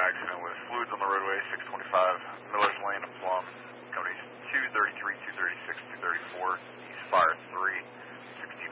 accident with fluids on the roadway, 625 Miller's Lane in Plum. Companies 233, 236, 234,